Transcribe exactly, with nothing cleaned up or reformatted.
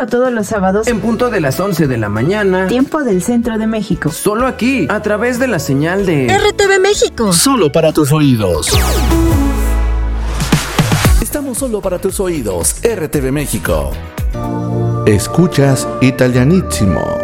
Escúchalo todos los sábados en punto de las once de la mañana, tiempo del centro de México. Solo aquí, a través de la señal de R T V México. Solo para tus oídos. Estamos solo para tus oídos. R T V México. Escuchas Italianissimo.